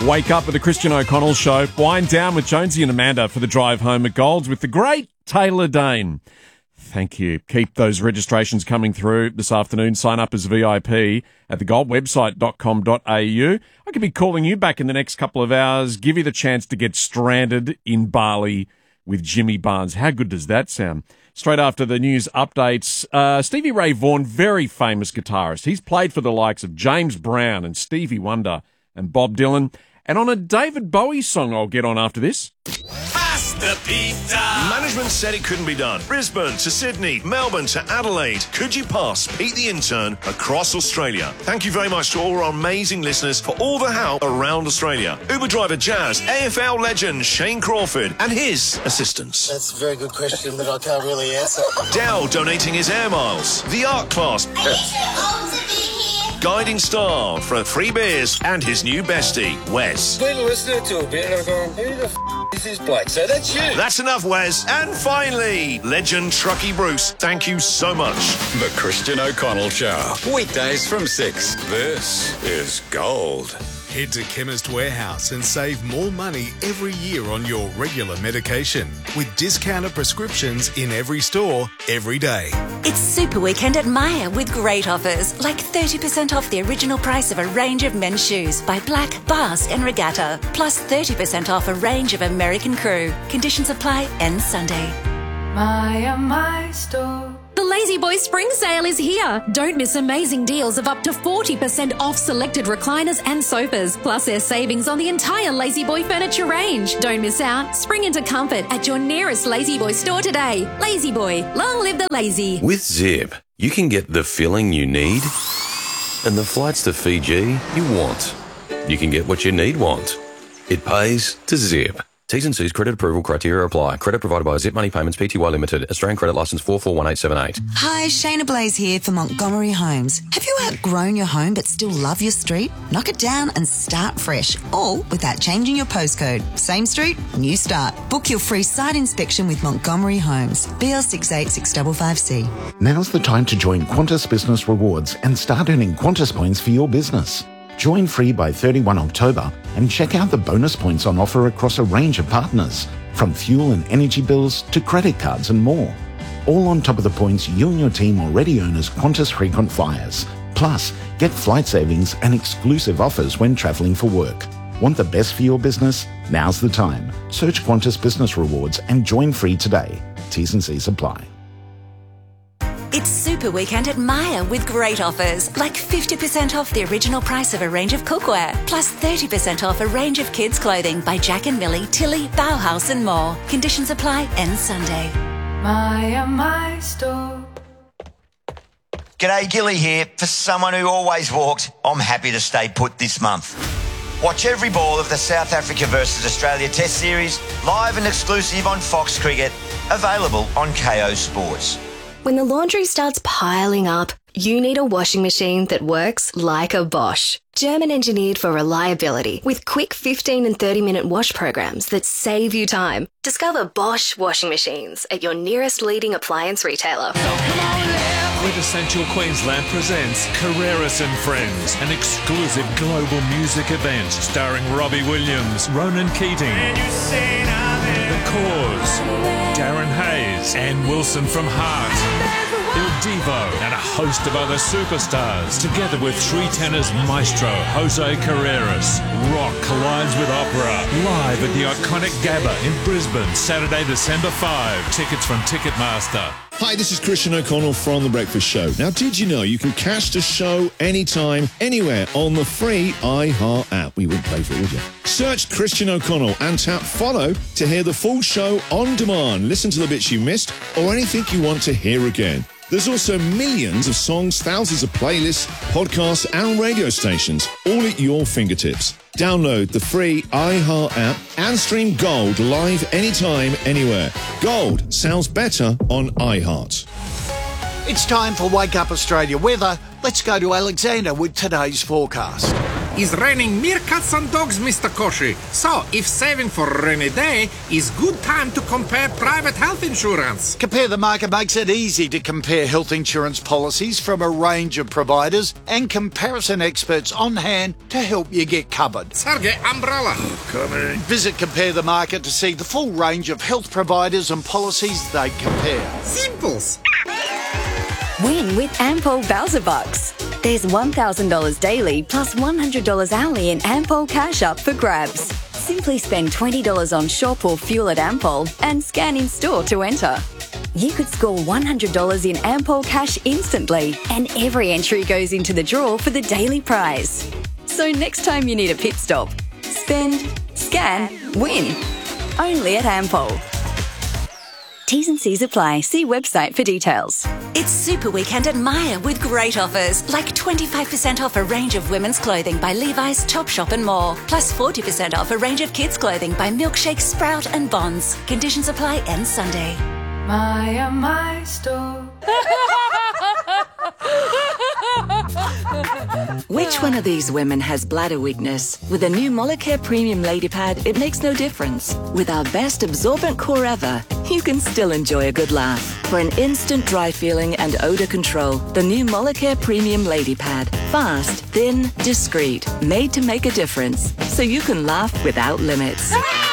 Wake up with the Christian O'Connell Show. Wind down with Jonesy and Amanda for the drive home at Golds with the great Taylor Dane. Thank you. Keep those registrations coming through this afternoon. Sign up as VIP at thegoldwebsite.com.au. I could be calling you back in the next couple of hours, give you the chance to get stranded in Bali with Jimmy Barnes. How good does that sound? Straight after the news updates, Stevie Ray Vaughan, very famous guitarist. He's played for the likes of James Brown and Stevie Wonder and Bob Dylan. And on a David Bowie song I'll get on after this. Pasta pizza! Management said it couldn't be done. Brisbane to Sydney, Melbourne to Adelaide. Could you pass Pete the Intern across Australia? Thank you very much to all our amazing listeners for all the help around Australia. Uber driver Jazz, AFL legend Shane Crawford and his assistants. That's a very good question, but I can't really answer. Dal donating his air miles. The art class. Guiding star for free beers and his new bestie, Wes. Been listening to a bit and I'm going, who the is this Blake? So that's you. That's enough, Wes. And finally, legend Truckee Bruce. Thank you so much. The Christian O'Connell Show. Weekdays from 6. This is Gold. Head to Chemist Warehouse and save more money every year on your regular medication with discounted prescriptions in every store, every day. It's Super Weekend at Myer with great offers, like 30% off the original price of a range of men's shoes by Black, Basque and Regatta, plus 30% off a range of American Crew. Conditions apply, ends Sunday. My store. The Lazy Boy Spring Sale is here. Don't miss amazing deals of up to 40% off selected recliners and sofas. Plus there's savings on the entire Lazy Boy furniture range. Don't miss out. Spring into comfort at your nearest Lazy Boy store today. Lazy Boy, long live the lazy. With Zip, you can get the filling you need and the flights to Fiji you want. You can get what you need want. It pays to Zip. T's and C's credit approval criteria apply. Credit provided by Zip Money Payments Pty Limited. Australian credit licence 441878. Hi, Shayna Blaze here for Montgomery Homes. Have you outgrown your home but still love your street? Knock it down and start fresh, all without changing your postcode. Same street, new start. Book your free site inspection with Montgomery Homes. BL68655C. Now's the time to join Qantas Business Rewards and start earning Qantas points for your business. Join free by 31 October and check out the bonus points on offer across a range of partners, from fuel and energy bills to credit cards and more. All on top of the points you and your team already earn as Qantas frequent flyers. Plus, get flight savings and exclusive offers when travelling for work. Want the best for your business? Now's the time. Search Qantas Business Rewards and join free today. T's and C's apply. It's Super Weekend at Myer with great offers, like 50% off the original price of a range of cookware, plus 30% off a range of kids' clothing by Jack and Millie, Tilly, Bauhaus and more. Conditions apply, ends Sunday. My store. G'day, Gilly here. For someone who always walked, I'm happy to stay put this month. Watch every ball of the South Africa versus Australia Test Series, live and exclusive on Fox Cricket, available on KO Sports. When the laundry starts piling up, you need a washing machine that works like a Bosch. German engineered for reliability with quick 15 and 30-minute wash programs that save you time. Discover Bosch washing machines at your nearest leading appliance retailer. Quintessential Queensland presents Carreras and Friends, an exclusive global music event starring Robbie Williams, Ronan Keating, The Cause, Darren Hayes, Ann Wilson from Heart, Il Divo, and a host of other superstars, together with three tenors maestro Jose Carreras. Rock collides with opera, live at the iconic Gabba in Brisbane, Saturday, December 5. Tickets from Ticketmaster. Hi, this is Christian O'Connell from The Breakfast Show. Now, did you know you can catch the show anytime, anywhere on the free iHeart app? We wouldn't pay for it, would you? Search Christian O'Connell and tap follow to hear the full show on demand. Listen to the bits you missed or anything you want to hear again. There's also millions of songs, thousands of playlists, podcasts and radio stations, all at your fingertips. Download the free iHeart app and stream Gold live anytime, anywhere. Gold sounds better on iHeart. It's time for Wake Up Australia weather. Let's go to Alexander with today's forecast. is raining meerkats and dogs, Mr. Koshi. So, if saving for a rainy day is good time to compare private health insurance. Compare the Market makes it easy to compare health insurance policies from a range of providers and comparison experts on hand to help you get covered. Sergey, umbrella. Coming. Visit Compare the Market to see the full range of health providers and policies they compare. Simples. Win with Ampol Bowser Bucks. There's $1,000 daily plus $100 hourly in Ampol cash up for grabs. Simply spend $20 on shop or fuel at Ampol and scan in store to enter. You could score $100 in Ampol cash instantly, and every entry goes into the draw for the daily prize. So next time you need a pit stop, spend, scan, win. Only at Ampol. T's and C's apply. See website for details. It's Super Weekend at Myer with great offers, like 25% off a range of women's clothing by Levi's, Topshop and more, plus 40% off a range of kids' clothing by Milkshake, Sprout and Bonds. Conditions apply end Sunday. My store. Which one of these women has bladder weakness? With a new Molicare Premium Lady Pad, it makes no difference. With our best absorbent core ever, you can still enjoy a good laugh. For an instant dry feeling and odor control, the new Molicare Premium Lady Pad. Fast, thin, discreet, made to make a difference, so you can laugh without limits.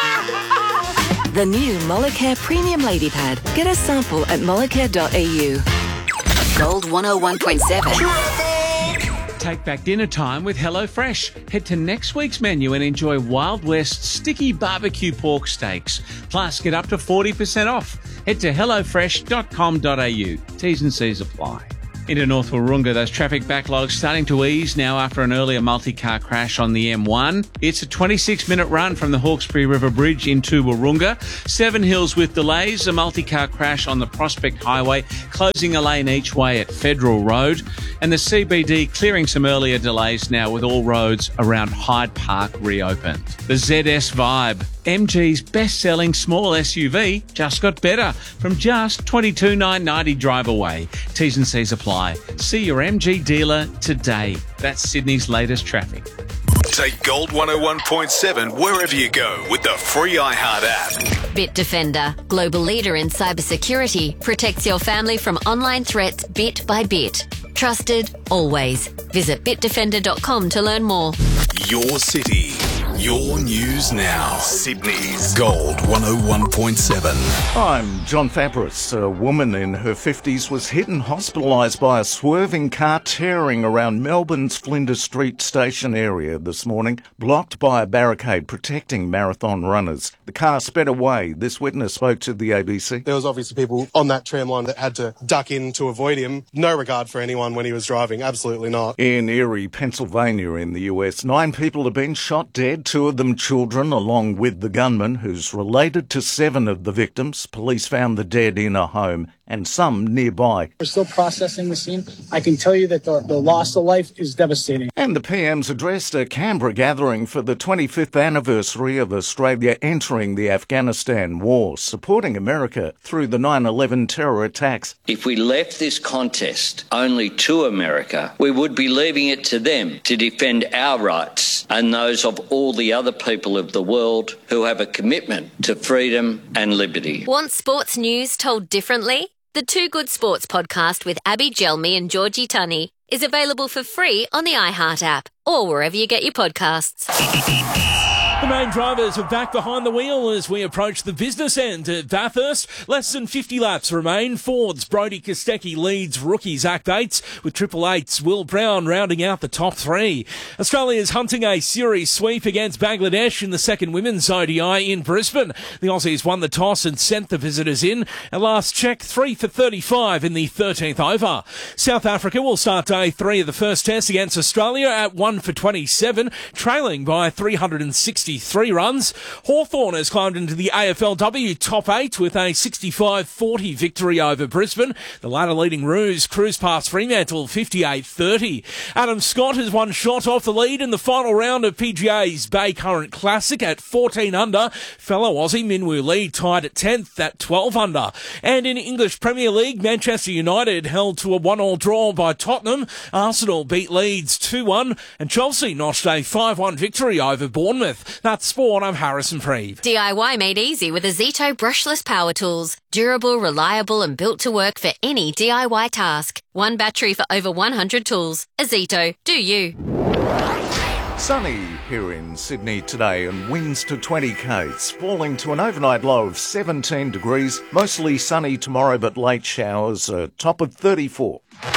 The new Molicare Premium Lady Pad. Get a sample at molicare.au. Gold 101.7. Take back dinner time with HelloFresh. Head to next week's menu and enjoy Wild West sticky barbecue pork steaks. Plus, get up to 40% off. Head to hellofresh.com.au. T's and C's apply. Into North Wahroonga, those traffic backlogs starting to ease now after an earlier multi-car crash on the M1. It's a 26-minute run from the Hawkesbury River Bridge into Wahroonga. Seven Hills with delays, a multi-car crash on the Prospect Highway, closing a lane each way at Federal Road. And the CBD clearing some earlier delays now with all roads around Hyde Park reopened. The ZS Vibe, MG's best-selling small SUV, just got better from just $22,990 drive away. T's and C's apply. See your MG dealer today. That's Sydney's latest traffic. Take Gold 101.7 wherever you go with the free iHeart app. Bitdefender, global leader in cybersecurity, protects your family from online threats bit by bit. Trusted, always. Visit bitdefender.com to learn more. Your city, your news now. Sydney's Gold 101.7. I'm John Fabris. A woman in her 50s was hit and hospitalised by a swerving car tearing around Melbourne's Flinders Street station area this morning, blocked by a barricade protecting marathon runners. The car sped away. This witness spoke to the ABC. There was obviously people on that tram line that had to duck in to avoid him. No regard for anyone when he was driving. Absolutely not. In Erie, Pennsylvania in the US, 9 people have been shot dead, 2 of them children, along with the gunman, who's related to 7 of the victims. Police found the dead in a home and some nearby. We're still processing the scene. I can tell you that the loss of life is devastating. And the PM's addressed a Canberra gathering for the 25th anniversary of Australia entering the Afghanistan war, supporting America through the 9/11 terror attacks. If we left this contest only to America, we would be leaving it to them to defend our rights and those of all the other people of the world who have a commitment to freedom and liberty. Want sports news told differently? The Two Good Sports podcast with Abby Gelmi and Georgie Tunney is available for free on the iHeart app or wherever you get your podcasts. The main drivers are back behind the wheel as we approach the business end at Bathurst. Less than 50 laps remain. Ford's Brodie Kostecki leads rookies Act 8s, with Triple 8's Will Brown rounding out the top 3. Australia's hunting a series sweep against Bangladesh in the second women's ODI in Brisbane. The Aussies won the toss and sent the visitors in. At last check, 3 for 35 in the 13th over. South Africa will start day 3 of the first test against Australia at 1 for 27, trailing by 360 63 runs. Hawthorn has climbed into the AFLW top 8 with a 65-40 victory over Brisbane. The latter leading Roos cruised past Fremantle 58-30. Adam Scott has one shot off the lead in the final round of PGA's Bay Current Classic at 14 under. Fellow Aussie Minwoo Lee tied at 10th at 12 under. And in English Premier League, Manchester United held to a 1-1 draw by Tottenham. Arsenal beat Leeds 2-1 and Chelsea notched a 5-1 victory over Bournemouth. That's sport. I'm Harrison Preeve. DIY made easy with Azito brushless power tools. Durable, reliable and built to work for any DIY task. One battery for over 100 tools. Azito, do you. Sunny here in Sydney today and winds to 20 k's, falling to an overnight low of 17 degrees. Mostly sunny tomorrow but late showers, a top of 34.